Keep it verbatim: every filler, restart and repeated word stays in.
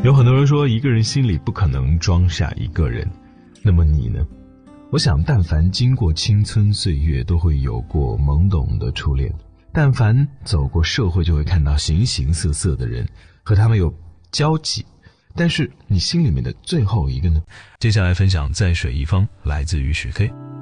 有很多人说一个人心里不可能装下一个人，那么你呢？我想但凡经过青春岁月都会有过懵懂的初恋，但凡走过社会就会看到形形色色的人，和他们有交集，但是你心里面的最后一个呢？接下来分享在水一方，来自于许飞。